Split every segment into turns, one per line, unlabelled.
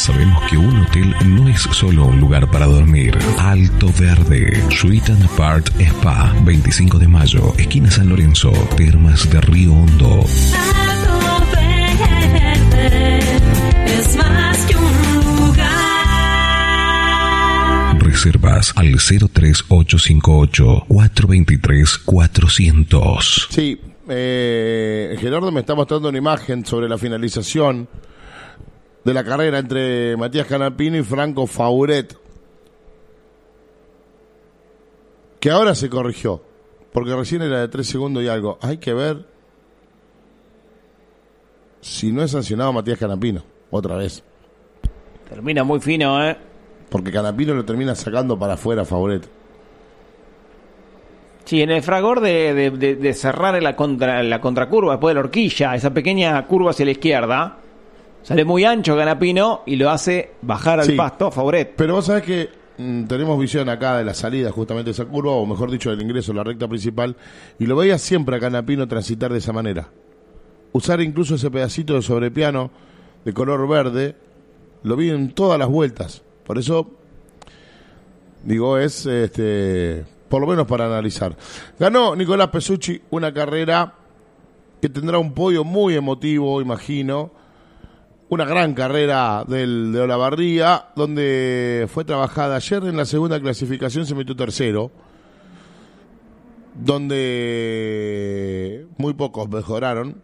Sabemos que un hotel no es solo un lugar para dormir. Alto Verde, Suite and Apart Spa, 25 de mayo, esquina San Lorenzo, Termas de Río Hondo.
Alto Verde es más que un lugar.
Reservas al 03858-423-400.
Sí, Gerardo me está mostrando una imagen sobre la finalización de la carrera entre Matías Canapino y Franco Fauret, que ahora se corrigió, porque recién era de 3 segundos y algo. Hay que ver si no es sancionado Matías Canapino, otra vez.
Termina muy fino,
Porque Canapino lo termina sacando para afuera a Fauret.
Sí, en el fragor de cerrar en la contracurva, después de la horquilla, esa pequeña curva hacia la izquierda, sale muy ancho Canapino y lo hace bajar al pasto a Fauret.
Pero vos sabés que tenemos visión acá de la salida justamente de esa curva, o mejor dicho, del ingreso a la recta principal, y lo veía siempre a Canapino transitar de esa manera. Usar incluso ese pedacito de sobrepiano de color verde, lo vi en todas las vueltas. Por eso, digo, es por lo menos para analizar. Ganó Nicolás Pesucci una carrera que tendrá un podio muy emotivo, imagino. Una gran carrera de Olavarría, donde fue trabajada ayer en la segunda clasificación, se metió tercero, donde muy pocos mejoraron.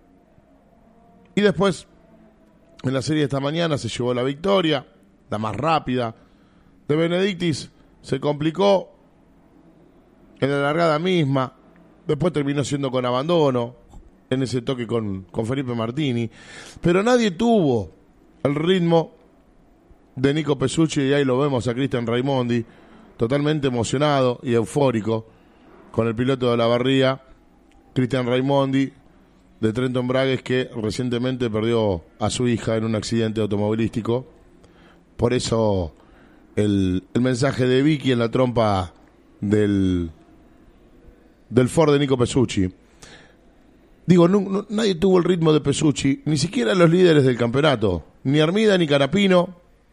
Y después, en la serie de esta mañana, se llevó la victoria, la más rápida. De Benedictis se complicó en la largada misma, después terminó siendo con abandono, en ese toque con Felipe Martini, pero nadie tuvo el ritmo de Nico Pesucci, y ahí lo vemos a Cristian Raimondi, totalmente emocionado y eufórico con el piloto de Olavarría, Cristian Raimondi, de Trenton Bragues, que recientemente perdió a su hija en un accidente automovilístico. Por eso el mensaje de Vicky en la trompa del Ford de Nico Pesucci. Digo, nadie tuvo el ritmo de Pesucci, ni siquiera los líderes del campeonato, ni Armida ni Canapino,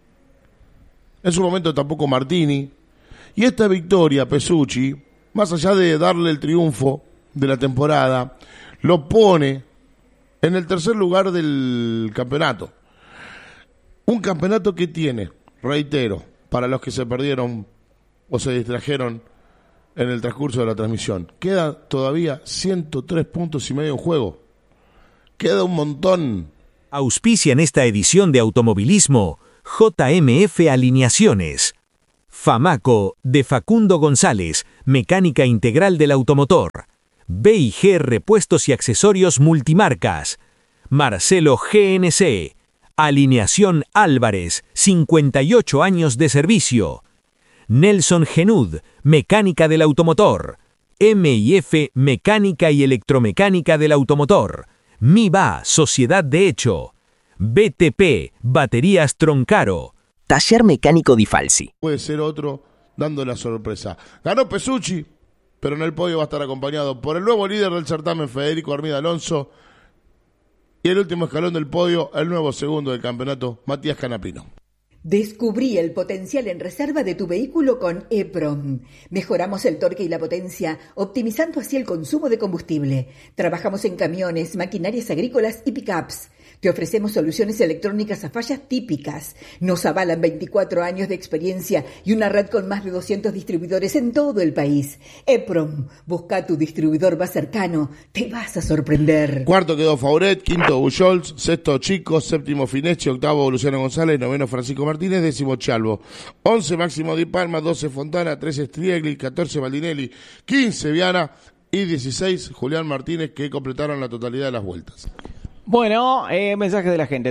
en su momento tampoco Martini. Y esta victoria, Pesucci, más allá de darle el triunfo de la temporada, lo pone en el tercer lugar del campeonato. Un campeonato que tiene, reitero, para los que se perdieron o se distrajeron en el transcurso de la transmisión, queda todavía 103 puntos y medio en juego. Queda un montón.
Auspicia en esta edición de Automovilismo JMF Alineaciones. Famaco, de Facundo González, mecánica integral del automotor. B&G Repuestos y Accesorios Multimarcas. Marcelo GNC. Alineación Álvarez, 58 años de servicio. Nelson Genud, mecánica del automotor. M&F, mecánica y electromecánica del automotor. MIBA, sociedad de hecho. BTP, baterías Troncaro.
Taller mecánico Di Falsi.
Puede ser otro dando la sorpresa. Ganó Pesucci, pero en el podio va a estar acompañado por el nuevo líder del certamen, Federico Armida Alonso, y el último escalón del podio, el nuevo segundo del campeonato, Matías Canapino.
Descubrí el potencial en reserva de tu vehículo con EPROM. Mejoramos el torque y la potencia, optimizando así el consumo de combustible. Trabajamos en camiones, maquinarias agrícolas y pickups. Te ofrecemos soluciones electrónicas a fallas típicas. Nos avalan 24 años de experiencia y una red con más de 200 distribuidores en todo el país. EPROM, busca tu distribuidor más cercano. Te vas a sorprender.
Cuarto quedó Fauret, quinto Bujols, sexto Chico, séptimo Fineschi, octavo Luciano González, noveno Francisco Martínez, décimo Chalvo. 11 Máximo Di Palma, 12 Fontana, 13 Striegli, 14 Baldinelli, 15 Viana y 16 Julián Martínez, que completaron la totalidad de las vueltas.
Bueno, mensaje de la gente,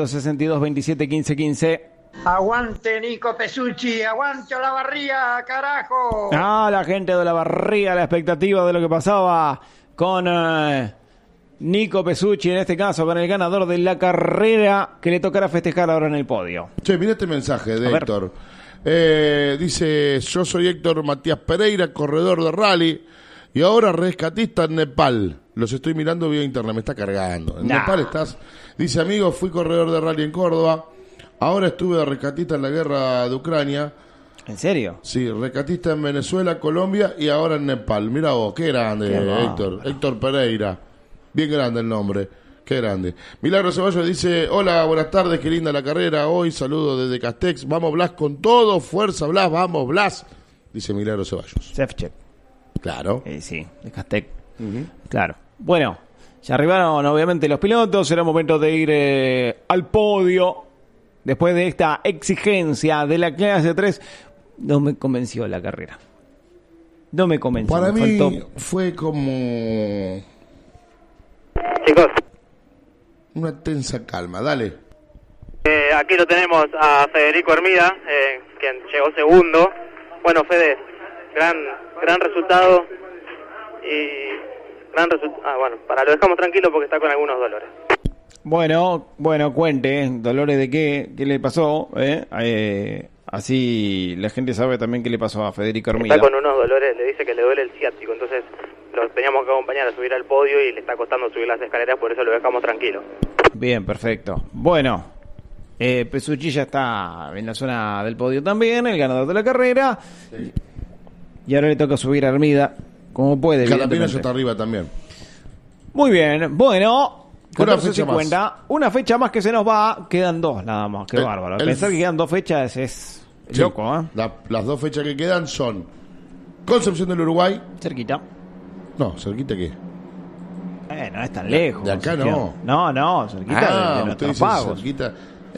3462-271515.
Aguante Nico Pesucci, aguante Olavarría, carajo.
La gente de Olavarría, la expectativa de lo que pasaba con Nico Pesucci, en este caso con el ganador de la carrera que le tocará festejar ahora en el podio.
Che, mira este mensaje de Héctor. Dice, yo soy Héctor Matías Pereira, corredor de rally y ahora rescatista en Nepal. Los estoy mirando vía internet, me está cargando. En Nepal estás. Dice, amigo, fui corredor de rally en Córdoba. Ahora estuve de rescatista en la guerra de Ucrania.
¿En serio?
Sí, rescatista en Venezuela, Colombia y ahora en Nepal. Mira vos, qué grande, Héctor. Héctor Pereira. Bien grande el nombre. Qué grande. Milagro Ceballos dice, hola, buenas tardes, qué linda la carrera hoy. Saludos desde Castex. Vamos, Blas, con todo. Fuerza, Blas, vamos, Blas. Dice Milagro Ceballos.
Sefcheck.
Claro.
Sí, de Castec. Claro. Bueno, ya arribaron obviamente los pilotos. Será momento de ir al podio. Después de esta exigencia de la clase 3, no me convenció la carrera. No me convenció.
Para
me
mí
faltó...
fue como
Chicos,
una tensa calma. Dale.
aquí lo tenemos a Federico Hermida, quien llegó segundo. Bueno, Fede, gran resultado y bueno, lo dejamos tranquilo porque está con algunos dolores.
Bueno, cuente, dolores de qué le pasó, así la gente sabe también qué le pasó a Federico Hermida.
Está con unos dolores, le dice que le duele el ciático, entonces lo teníamos que acompañar a subir al podio y le está costando subir las escaleras, por eso lo dejamos tranquilo.
Bien, perfecto. Bueno, Pesucci ya está en la zona del podio también, el ganador de la carrera. Sí. Y ahora le toca subir a Hermida, como puede.
Calapina ya está arriba también.
Muy bien, bueno...
Una fecha
50,
más.
Una fecha más que se nos va, quedan 2 nada más, qué bárbaro. Pensar que quedan 2 fechas es sí, loco, ¿eh?
Las 2 fechas que quedan son Concepción del Uruguay.
Cerquita.
No, cerquita qué.
No es tan lejos.
De acá no.
No, cerquita de nuestros pagos.
Cerquita.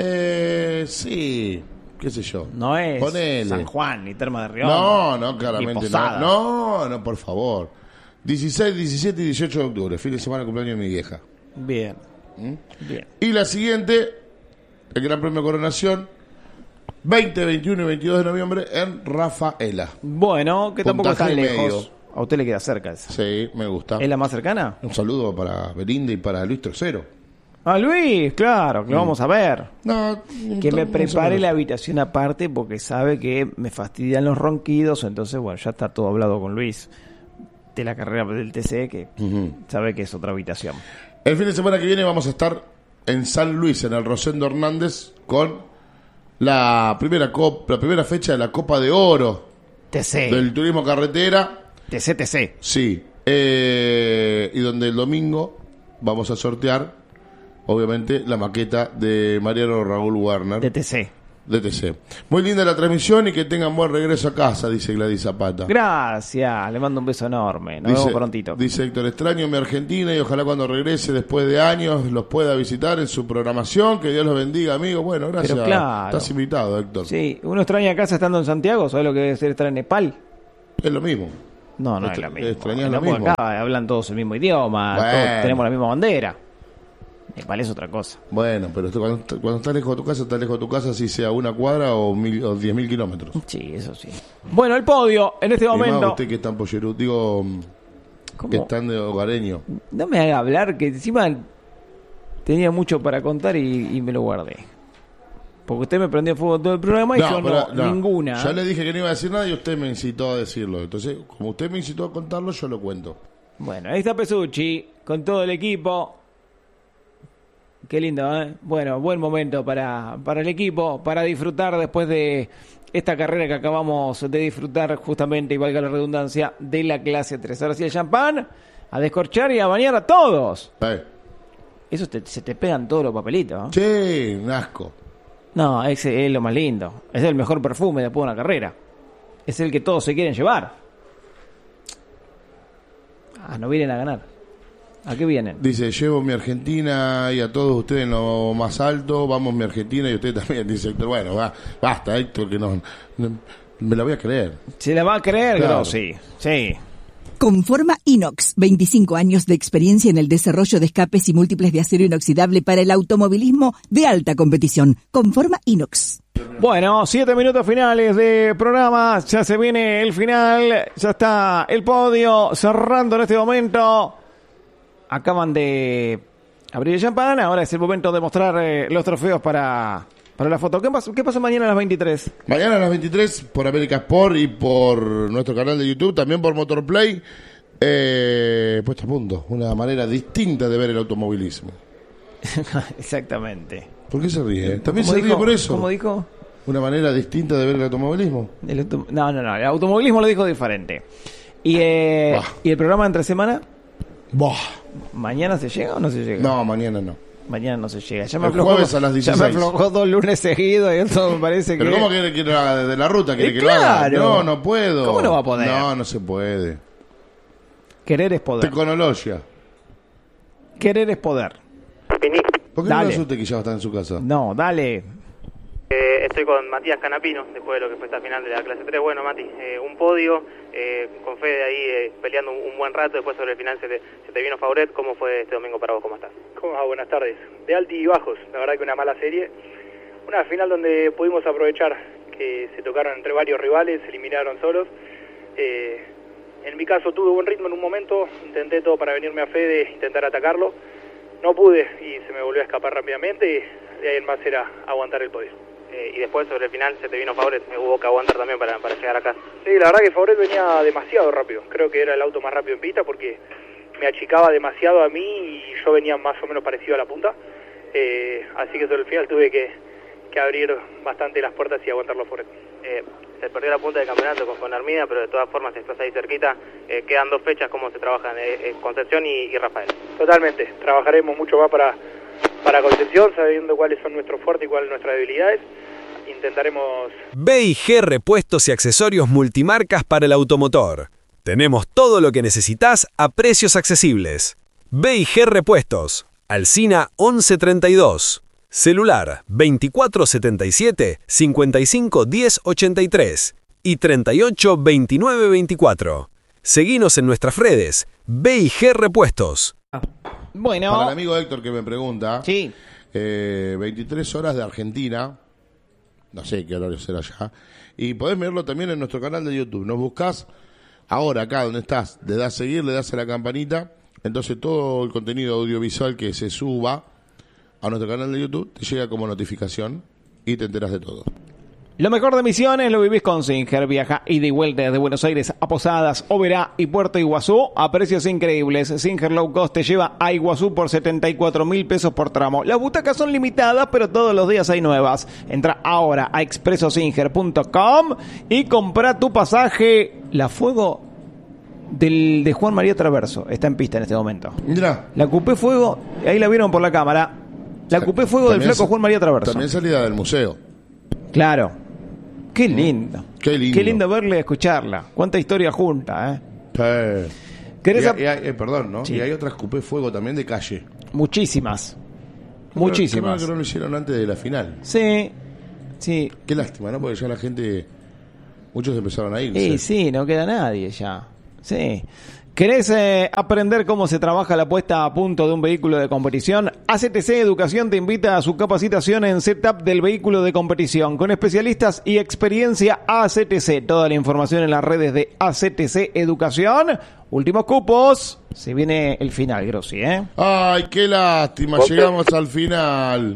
Sí, qué sé yo.
No es
Ponele.
San Juan ni Terma de Riondo.
No, claramente no. No, por favor. 16, 17 y 18 de octubre, fin de semana cumpleaños de mi vieja.
Bien. Bien.
Y la siguiente, el Gran Premio Coronación, 20, 21 y 22 de noviembre en Rafaela.
Bueno, que tampoco está lejos.
Medio.
A usted le queda cerca esa.
Sí, me gusta.
¿Es la más cercana?
Un saludo para Belinda y para Luis Tercero.
A Luis, claro, que lo vamos a ver.
No,
que me prepare la habitación aparte porque sabe que me fastidian los ronquidos. Entonces, bueno, ya está todo hablado con Luis de la carrera del TC, que sabe que es otra habitación.
El fin de semana que viene vamos a estar en San Luis, en el Rosendo Hernández, con la primera fecha de la Copa de Oro
TC.
Del turismo carretera.
TC.
Sí. Y donde el domingo vamos a sortear, obviamente, la maqueta de Mariano Raúl Werner.
De TC.
Muy linda la transmisión y que tengan buen regreso a casa, dice Gladys Zapata.
Gracias, le mando un beso enorme. Nos vemos prontito.
Dice Héctor, extraño mi Argentina y ojalá cuando regrese después de años los pueda visitar en su programación. Que Dios los bendiga, amigo. Bueno, gracias.
Pero claro.
Estás invitado, Héctor.
Sí, uno extraña casa estando en Santiago. ¿Sabes lo que debe ser estar en Nepal?
Es lo mismo.
No es lo mismo.
Extrañas lo mismo.
Acá hablan todos el mismo idioma,
bueno.
Todos tenemos la misma bandera. Nepal es otra cosa.
Bueno, pero cuando estás lejos de tu casa, si sea una cuadra o 10.000 kilómetros.
Sí, eso sí. Bueno, el podio en este momento.
Y más usted que está en Pollerú, que están de hogareño.
No me haga hablar, que encima tenía mucho para contar y me lo guardé. Porque usted me prendió fuego todo el programa y yo no, ninguna.
Yo le dije que no iba a decir nada y usted me incitó a decirlo. Entonces, como usted me incitó a contarlo, yo lo cuento.
Bueno, ahí está Pesucci con todo el equipo. Qué lindo, ¿eh? Bueno, buen momento para el equipo, para disfrutar después de esta carrera que acabamos de disfrutar justamente, y valga la redundancia, de la clase 3. Ahora sí el champán, a descorchar y a bañar a todos. Eso se te pegan todos los papelitos, ¿no?
Sí, un asco.
No, ese es lo más lindo. Es el mejor perfume después de una carrera. Es el que todos se quieren llevar. No vienen a ganar. ¿A qué vienen?
Dice, llevo mi Argentina y a todos ustedes en lo más alto. Vamos mi Argentina y usted también. Dice Héctor, bueno, basta Héctor, que no me la voy a creer.
¿Se la va a creer?
Claro.
Sí.
Conforma Inox, 25 años de experiencia en el desarrollo de escapes y múltiples de acero inoxidable para el automovilismo de alta competición. Conforma Inox.
Bueno, 7 minutos finales de programa, ya se viene el final, ya está el podio cerrando en este momento. Acaban de abrir el champán, ahora es el momento de mostrar los trofeos para la foto. ¿Qué pasa mañana a las 23?
Mañana a las 23 por América Sport y por nuestro canal de YouTube, también por Motorplay. Puesto a punto, una manera distinta de ver el automovilismo.
Exactamente.
¿Por qué se ríe? También
¿Cómo
se ríe
dijo?
por eso.
¿Cómo dijo?
Una manera distinta de ver el automovilismo.
No, el automovilismo lo dijo diferente. ¿Y el programa de entre semana? ¿Mañana se llega o no se llega?
No, mañana no.
Mañana no se llega. Ya
El jueves a las 16.
Ya me aflojó 2 lunes seguidos y eso me parece
¿Pero
que...
cómo quiere que lo haga desde la ruta? ¿Quiere que
claro.
lo haga? No puedo.
¿Cómo no va a poder?
No se puede.
Querer es poder.
Teconologia.
Querer es poder.
¿Por qué no lo asuste que ya está en su casa?
No, dale.
Estoy con Matías Canapino, después de lo que fue esta final de la clase 3. Bueno, Mati, un podio, con Fede ahí peleando un buen rato, después sobre el final se te vino Fauret. ¿Cómo fue este domingo para vos? ¿Cómo estás?
¿Cómo va? Buenas tardes. De alti y bajos, la verdad que una mala serie. Una final donde pudimos aprovechar que se tocaron entre varios rivales, se eliminaron solos. En mi caso tuve buen ritmo en un momento, intenté todo para venirme a Fede, intentar atacarlo. No pude y se me volvió a escapar rápidamente y de ahí en más era aguantar el podio.
Y después sobre el final se te vino Fauret, hubo que aguantar también para llegar acá.
Sí, la verdad que Fauret venía demasiado rápido, creo que era el auto más rápido en pista porque me achicaba demasiado a mí y yo venía más o menos parecido a la punta, así que sobre el final tuve que abrir bastante las puertas y aguantarlo Fauret.
Se perdió la punta del campeonato con Armida, pero de todas formas estás ahí cerquita, quedan 2 fechas, ¿cómo se trabajan? Concepción y Rafael.
Totalmente, trabajaremos mucho más para Concepción, sabiendo cuáles son nuestros fuertes y cuáles nuestras debilidades. Intentaremos...
B&G Repuestos y Accesorios Multimarcas para el automotor. Tenemos todo lo que necesitas a precios accesibles. B&G Repuestos, Alsina 1132. Celular 2477 55 10 83 y 38 29 24. Seguinos en nuestras redes. B&G Repuestos.
Bueno.
Para el amigo Héctor que me pregunta.
Sí.
23 horas de Argentina. No sé qué horario será ya. Y podés verlo también en nuestro canal de YouTube. Nos buscás ahora acá donde estás. Le das seguir, le das a la campanita. Entonces todo el contenido audiovisual que se suba a nuestro canal de YouTube te llega como notificación y te enteras de todo.
Lo mejor de Misiones lo vivís con Singer. Viaja ida y vuelta desde Buenos Aires a Posadas, Oberá y Puerto Iguazú a precios increíbles. Singer Low Cost te lleva a Iguazú por 74.000 pesos por tramo. Las butacas son limitadas, pero todos los días hay nuevas. Entra ahora a expresosinger.com y compra tu pasaje. La Fuego de Juan María Traverso está en pista en este momento.
Mirá.
La Coupé Fuego, ahí la vieron por la cámara. La Coupé Fuego del flaco Juan María Traverso.
También salida del museo.
Claro. Qué lindo.
Qué lindo.
Qué lindo verle y escucharla. Cuánta historia junta, ¿eh?
Perdón, ¿no?
Sí.
Y hay otras Coupé Fuego también de calle.
Muchísimas.
Qué
Muchísimas.
que no lo hicieron antes de la final.
Sí. Sí.
Qué lástima, ¿no? Porque ya la gente... Muchos empezaron a irse.
Sí, no queda nadie ya. Sí. ¿Querés aprender cómo se trabaja la puesta a punto de un vehículo de competición? ACTC Educación te invita a su capacitación en setup del vehículo de competición. Con especialistas y experiencia ACTC. Toda la información en las redes de ACTC Educación. Últimos cupos. Se viene el final, Grossi, ¿eh?
Ay, qué lástima. Llegamos al final.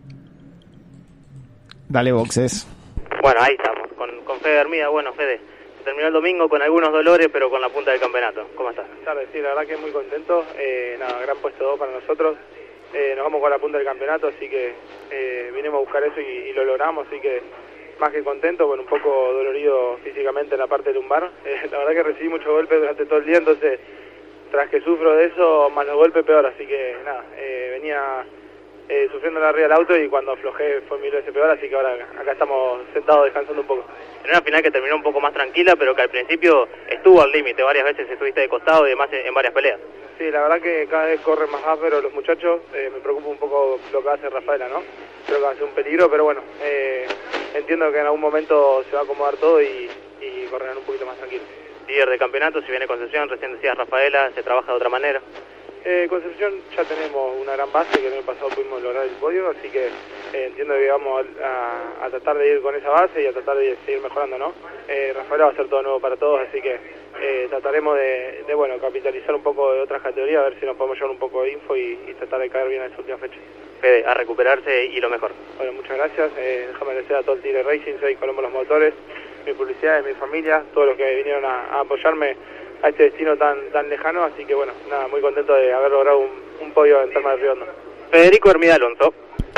Dale, Boxes.
Bueno, ahí estamos, con Fede Armida. Bueno, Fede, terminó el domingo con algunos dolores, pero con la punta del campeonato. ¿Cómo estás?
Buenas tardes, sí, la verdad que muy contento. Gran puesto 2 para nosotros. Nos vamos con la punta del campeonato, así que vinimos a buscar eso y lo logramos, así que más que contento, con un poco dolorido físicamente en la parte lumbar. La verdad que recibí muchos golpes durante todo el día, entonces tras que sufro de eso, más los golpes peor, así que nada, venía sufriendo arriba del auto y cuando aflojé fue 1000 veces peor, así que ahora acá estamos sentados descansando un poco.
En una final que terminó un poco más tranquila, pero que al principio estuvo al límite, varias veces estuviste de costado y además en varias peleas.
Sí, la verdad que cada vez corren más rápido los muchachos, me preocupa un poco lo que hace Rafaela, ¿no? Creo que va a ser un peligro, pero bueno, entiendo que en algún momento se va a acomodar todo y correrán un poquito más tranquilo.
Líder de campeonato, si viene Concepción, recién decías Rafaela, se trabaja de otra manera.
Concepción ya tenemos una gran base que en el pasado pudimos lograr el podio, así que entiendo que vamos a tratar de ir con esa base y a tratar de seguir mejorando, ¿no? Rafaela va a ser todo nuevo para todos, así que trataremos de capitalizar un poco de otras categorías, a ver si nos podemos llevar un poco de info y tratar de caer bien en esa última fecha.
Fede, a recuperarse y lo mejor.
Bueno, muchas gracias, déjame agradecer a todo el Tigre Racing, soy Colombo Los Motores, mi publicidad, mi familia, todos los que vinieron a apoyarme a este destino tan lejano, así que bueno, nada, muy contento de haber logrado un podio en Termas de Río Hondo.
Federico Hermida Alonso.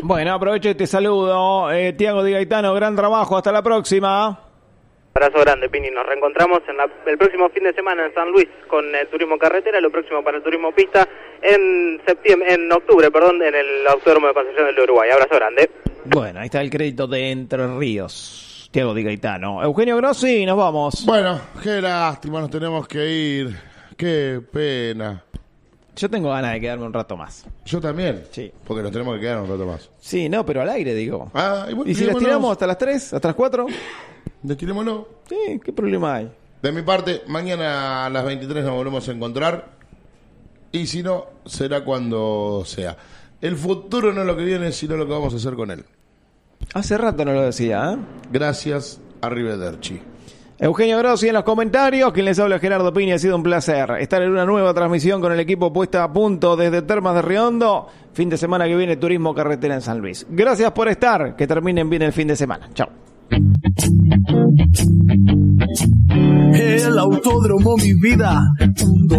Bueno, aprovecho y te saludo. Tiago Di Gaetano, gran trabajo. Hasta la próxima.
Abrazo grande, Pini. Nos reencontramos el próximo fin de semana en San Luis con el turismo carretera, lo próximo para el turismo pista en octubre, en el Autódromo de Concepción del Uruguay. Abrazo grande.
Bueno, ahí está el crédito de Entre Ríos. Tiago Di Gaetano. Eugenio Grossi, nos vamos.
Bueno, qué lástima, nos tenemos que ir. Qué pena.
Yo tengo ganas de quedarme un rato más.
Yo también.
Sí.
Porque nos tenemos que quedar un rato más.
Sí, no, pero al aire, digo.
¿Y
si las tiramos hasta las 3, hasta las 4?
Destirémonos.
Sí, ¿qué problema hay?
De mi parte, mañana a las 23 nos volvemos a encontrar. Y si no, será cuando sea. El futuro no es lo que viene, sino lo que vamos a hacer con él.
Hace rato no lo decía, ¿eh?
Gracias, arrivederci.
Eugenio Grossi en los comentarios, quien les habla Gerardo Pini, ha sido un placer estar en una nueva transmisión con el equipo puesta a punto desde Termas de Riondo, fin de semana que viene turismo carretera en San Luis. Gracias por estar, que terminen bien el fin de semana. Chao.
El autódromo, mi vida,